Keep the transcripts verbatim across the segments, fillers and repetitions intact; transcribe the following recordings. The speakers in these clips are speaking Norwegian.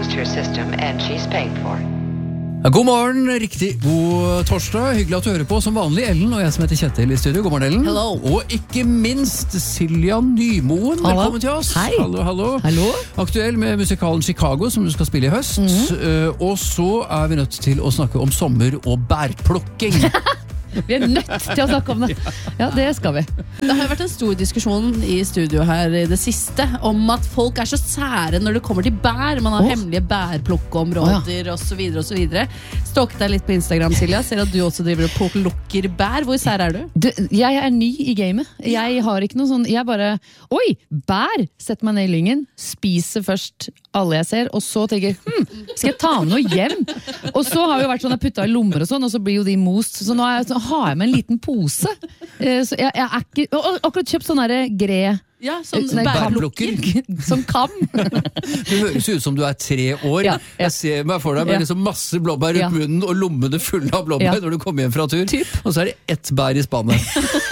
access to her system, and she's paying for it. God morgen, riktig god torsdag. Hyggelig at du hører på som vanlig. Ellen og jeg som heter Kjetil i studio. God morgen, Ellen. Hello. Og ikke minst Silja Nymoen. Hallo. Velkommen til oss. Hei. Hallo, hallo. Hallo. Aktuell med musikalen Chicago som du skal spille i høst. Mm-hmm. uh, og så er vi nødt til å snakke om sommer og bærplukking. Vi er nødt til å snakke om det. Ja, det skal vi. Det har jo vært en stor diskusjon i studio her i det siste om at folk er så sære når det kommer til bær. Man har oh. hemmelige bærplukkeområder oh, ja. og så videre og så videre. Stalket deg litt på Instagram, Silja. Ser at du også driver og plukker bær. Hvor sær er du? du? Jeg er ny i gamet. Jeg har ikke noe sånn, jeg bare, oi, bær! Setter meg ned i lyngen, spiser først alle jeg ser, og så tenker hm, skal jeg ta med noe hjem? Og så har vi jo vært sånn, jeg puttet i lommer og sånn, og så blir jo de most. Så nå er jeg, så har jeg med en liten pose. Så jeg, jeg er ikke, og akkurat kjøpt sånn der gre... Ja, sånn bærplukker. Som kam. Du høres ut som du er tre år. Ja, ja. Jeg ser meg for deg med ja. liksom masse blåbær rundt ja. munnen og lommene fulle av blåbær ja. når du kommer hjem fra tur. Typ. Og så er det ett bær i spannet.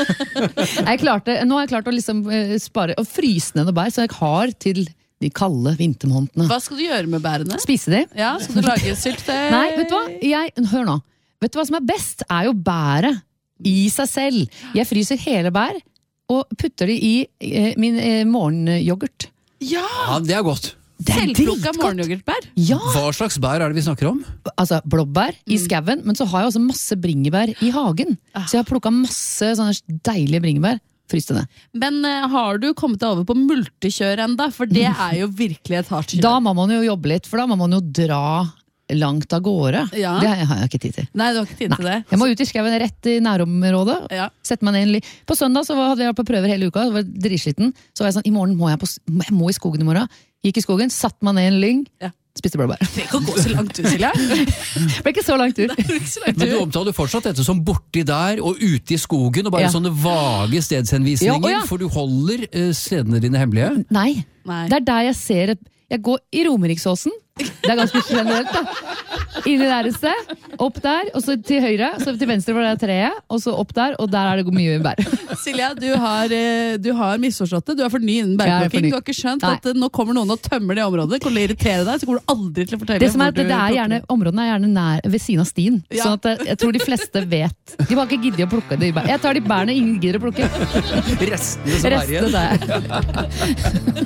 jeg klarte, nå har jeg klart å liksom spare og fryse ned noe bær, så jeg har til de kalde vintermånedene. Hva skal du gjøre med bærene? Spise de. Ja, skal du lage syltetøy? Nei, vet du hva? Jeg, hør nå. Vet du hva som er best? Er jo bæret i seg selv. Jeg fryser hele bær og putter de i eh, min eh, morgenyoghurt. Ja! ja, det er godt. Selvplukka morgenyoghurtbær? Ja. Hva slags bær er det vi snakker om? Altså, blåbær mm. i skaven, men så har jeg også masse bringebær i hagen. Ah. Så jeg har plukket masse sånne deilige bringebær. Frystende. Men uh, har du kommet deg over på multekjør enda? For det er jo virkelig et hardt kjør. Da må man jo jobbe litt, for da må man jo dra langt av gårde. Ja. Det har jeg ikke tid til. Nei, du har ikke tid Nei. til det. Jeg må ut i skaven rett i nærområdet. Ja. Sette meg ned en li- På søndag så hadde jeg vært på prøver hele uka, så var jeg dritsliten. Så var jeg sånn, i morgen må jeg, på, jeg må i skogen i morgen. Gikk i skogen, satt meg ned en lyng. Ja. Spiste blåbær. Det kan gå så langt ut, Silja. Det ble ikke så langt ut. Men du omtaler fortsatt dette som borti der og ute i skogen og bare ja. sånne vage stedshenvisninger, ja, ja. for du holder uh, stedene dine hemmelige? Nei. Nei, det er der jeg ser et jeg går i Romeriksåsen. Det er ganske generelt da. Inni der et sted, opp der, og så til høyre, så til venstre for det er treet, og så opp der, og der er det mye bær. Silja, du har, du har misforstått det, du er for ny innen bærplukking, du har ikke skjønt Nei. at nå kommer noen og tømmer det området, kommer til å irritere deg, så kommer du aldri til å fortelle det som er at det er gjerne, områdene er gjerne nær, ved siden av stien, ja. sånn at jeg tror de fleste vet. De har ikke giddet å plukke de bær. Jeg tar de bærene ingen gidder å plukke. Restene som er igjen. Restene der.